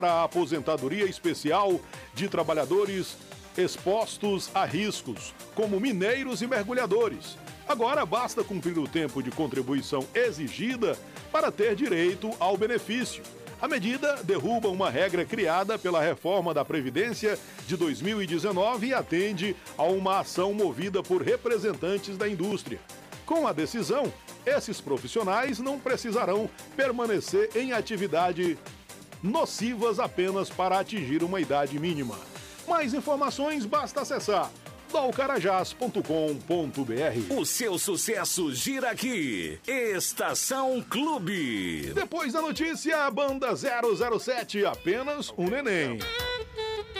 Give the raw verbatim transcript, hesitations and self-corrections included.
a aposentadoria especial de trabalhadores expostos a riscos, como mineiros e mergulhadores. Agora basta cumprir o tempo de contribuição exigida para ter direito ao benefício. A medida derruba uma regra criada pela reforma da Previdência de dois mil e dezenove e atende a uma ação movida por representantes da indústria. Com a decisão, esses profissionais não precisarão permanecer em atividade nocivas apenas para atingir uma idade mínima. Mais informações basta acessar dalcarajás ponto com ponto br. O seu sucesso gira aqui. Estação Clube. Depois da notícia, a banda zero zero sete, apenas um neném.